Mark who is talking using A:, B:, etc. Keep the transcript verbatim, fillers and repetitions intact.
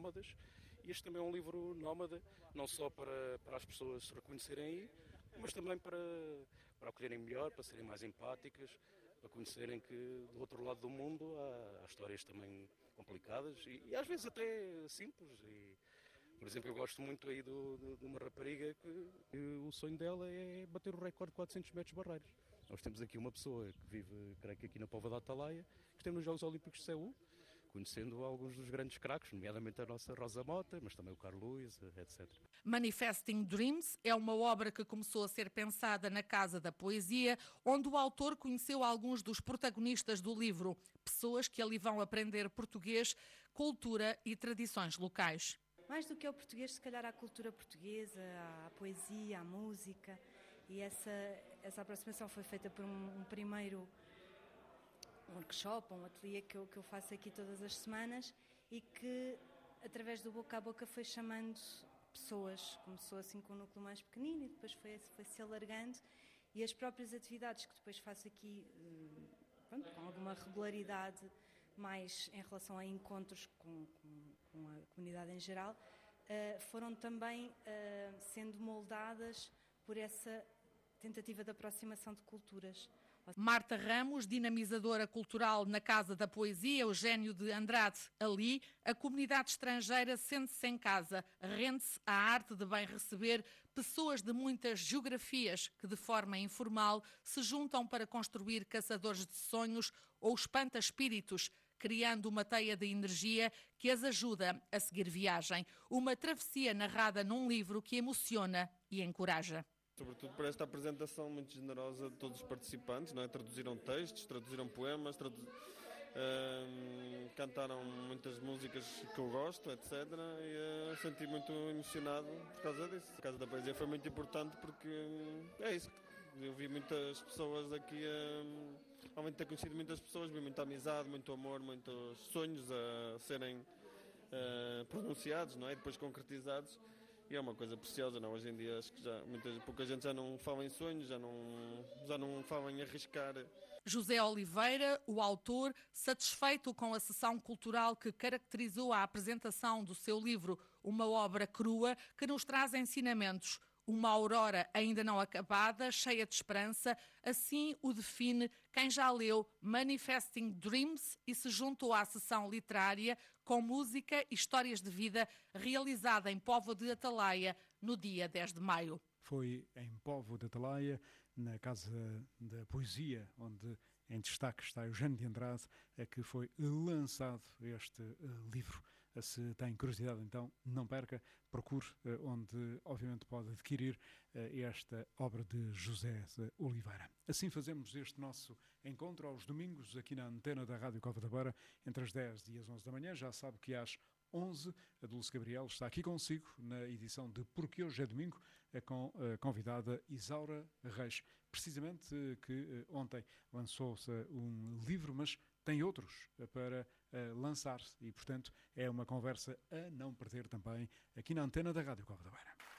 A: nómadas. E este também é um livro nómada, não só para, para as pessoas se reconhecerem aí, mas também para, para acolherem melhor, para serem mais empáticas, para conhecerem que do outro lado do mundo há, há histórias também complicadas e, e às vezes até simples. E, por exemplo, eu gosto muito aí do, do, de uma rapariga que, que o sonho dela é bater o recorde de quatrocentos metros barreiros. Nós temos aqui uma pessoa que vive, creio que aqui na Póvoa da Atalaia, que esteve nos Jogos Olímpicos de Seul, conhecendo alguns dos grandes craques, nomeadamente a nossa Rosa Mota, mas também o Carlos Luís, etcétera.
B: Manifesting Dreams é uma obra que começou a ser pensada na Casa da Poesia, onde o autor conheceu alguns dos protagonistas do livro, pessoas que ali vão aprender português, cultura e tradições locais.
C: Mais do que ao português, se calhar à cultura portuguesa, à poesia, à música, e essa, essa aproximação foi feita por um, um primeiro um workshop, um ateliê que eu, que eu faço aqui todas as semanas e que, através do boca a boca, foi chamando pessoas. Começou assim com um núcleo mais pequenino e depois foi, foi se alargando, e as próprias atividades que depois faço aqui, pronto, com alguma regularidade, mais em relação a encontros com, com, com a comunidade em geral, uh, foram também uh, sendo moldadas por essa tentativa de aproximação de culturas.
B: Marta Ramos, dinamizadora cultural na Casa da Poesia Eugênio de Andrade. Ali, a comunidade estrangeira sente-se em casa, rende-se à arte de bem receber pessoas de muitas geografias que, de forma informal, se juntam para construir caçadores de sonhos ou espanta-espíritos, criando uma teia de energia que as ajuda a seguir viagem. Uma travessia narrada num livro que emociona e encoraja.
D: Sobretudo por esta apresentação muito generosa de todos os participantes, não é? Traduziram textos, traduziram poemas, tradu... uh, cantaram muitas músicas que eu gosto, etcétera. E uh, senti muito emocionado por causa disso. A Casa da Poesia foi muito importante porque uh, é isso. Eu vi muitas pessoas aqui, uh, além de ter conhecido muitas pessoas, vi muita amizade, muito amor, muitos sonhos a serem uh, pronunciados, não é? E depois concretizados. E é uma coisa preciosa, não? Hoje em dia acho que já, muita, pouca gente já não fala em sonhos, já não, já não fala em arriscar.
B: José Oliveira, o autor, satisfeito com a sessão cultural que caracterizou a apresentação do seu livro, uma obra crua que nos traz ensinamentos. Uma aurora ainda não acabada, cheia de esperança, assim o define quem já leu Manifesting Dreams e se juntou à sessão literária com música e histórias de vida realizada em Póvoa de Atalaia no dia dez de maio.
E: Foi em Póvoa de Atalaia, na Casa da Poesia, onde em destaque está Eugênio de Andrade, a que foi lançado este uh, livro. Se tem curiosidade, então, não perca, procure, uh, onde obviamente pode adquirir uh, esta obra de José de Oliveira. Assim fazemos este nosso encontro aos domingos, aqui na antena da Rádio Cova da Beira, entre as dez e as onze da manhã. Já sabe que às onze, a Dulce Gabriel está aqui consigo na edição de Porque Hoje é Domingo, com a convidada Isaura Reis. Precisamente que ontem lançou-se um livro, mas tem outros para lançar-se e, portanto, é uma conversa a não perder também aqui na antena da Rádio Cova da Beira.